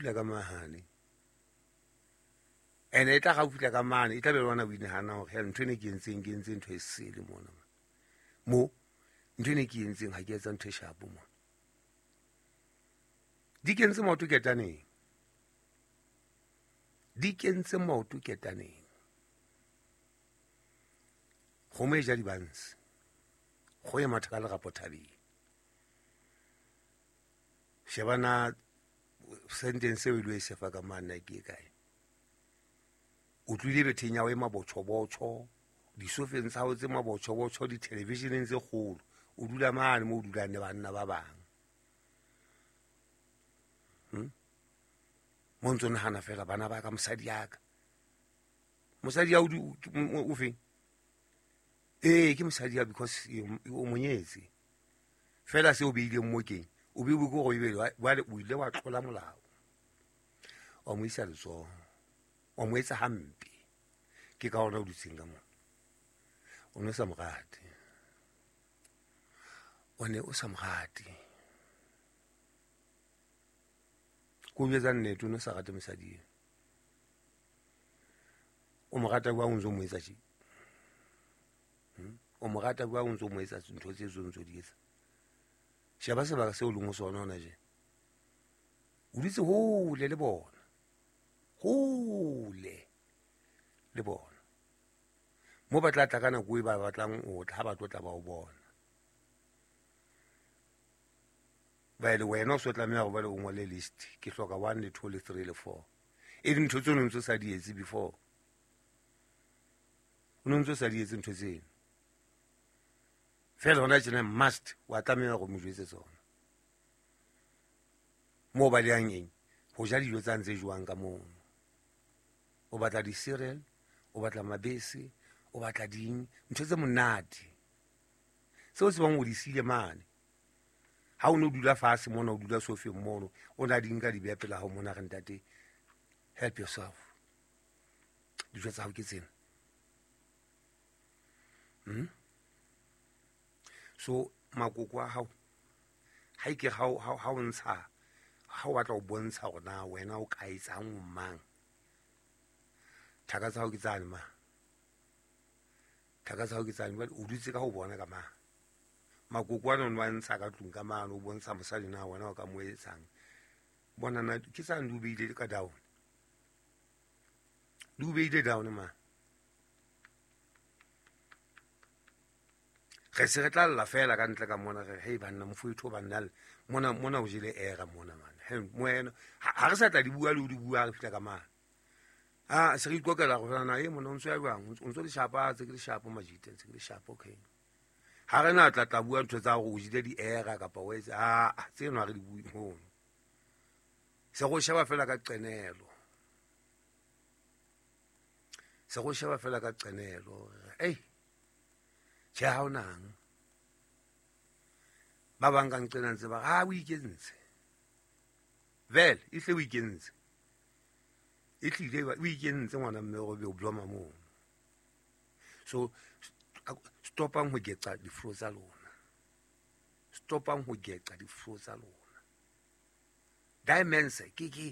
fitla ka mahane ene tla ga fitla ka mane e tla be lona o inahana gore hela ntho ene ke entseng ntho e sele mona mo ntho ene ke entseng ga ke etsa ntho e shapo mona di kentse maoto ketaneng kgomo e ja dibanse go e matha ka legapo thabeng shebana sentence eo e lo e sefa ka manna ke e kae o tlile betheng ya o e mabotšhobotšho disofeng tsa go tse mabotšhobotšho ditelevisioneng tse kgolo o dula mane mo o dulang le banna ba bang mo ntse o nagana fela bana ba ka mosadi yaka mosadi ya o feng ke mosadi ya because o monyetse fela se o beileng mo keng o be o go ibele wale o ile wa tlola molao wa mo isa letsogo wa mo etsa hampe ke ka ona o dutseng ka mona o ne sa mogate ko betsa nnete o ne sa rate mosadi o mogata kwa o ntse o mo etsa tje o mogata kwa o ntse o mo etsa ntho tse tso ntse di etsa sheba sebaka se o leng o sona hona je o ditse hole le bona mo ba tla tla ka nako e ba batlang o tla ba tlotla ba o bona ba ile wena o so tlameha go ba le o ngwale list ke hloka 1 le 2 le 3 le 4 e di ntho tse o ntse sa di etse before o ntse sa di etse ntho tseno fela hona tjena must wa tlameha go mo jwetse tsona mo ba le eng go ja dijo tsa ntse jwang ka moo o batla di cereal o batla mabese o batla ding ntho tse monate seo se bang o di sile mane ha o no dula fase mona o dula sofeng mono o na di nka di beya pela ha mona re ntate help yourself dijo tsa go ke tsena so makoko a hao ha ike ha o ntsha ha o batla o bontsha gore na wena o ka etsang mang thaka tsa go ke tsane ma thaka tsa go ke tsane o dutse ka go bona ka ma makoko a none wa ntsha ka tlung ka mane o bontsha mosadi na wena o ka mo etsang bona na ke tsane di o beile ka down di o beile down ma ge se re tla lla fela ka ntle ka mona ge hei banna mofoitho banna mona o jele era mona man he moena ha re sa tla di bua le o di bua re fitla ka mana se re ikokela go fana mona o ntse ya bang o ntse le shapa tse ke le shapo majite tse ke le shapo okay ha re na tla bua ntho tsa go jile di era kapa o etsa tse no re di bui mono se go sheba fela ka qenelo ei tjhe ha o nang ba bang ka nqena ntse ba o ikentse vele e hle o ikentse e tlile o ikentse ngwana mme go be o bloma mono so stopang ho getsa diflo tsa lona dimense ke